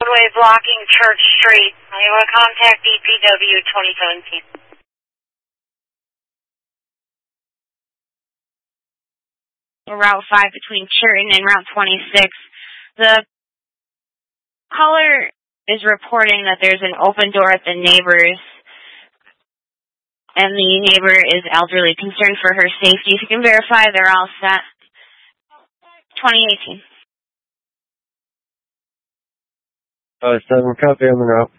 roadway blocking Church Street. You want to contact DPW 2017. Route 5 between Churton and Route 26. The caller is reporting that there's an open door at the neighbor's, and the neighbor is elderly, concerned for her safety. If you can verify, they're all set. 2018. 7, copy on the route.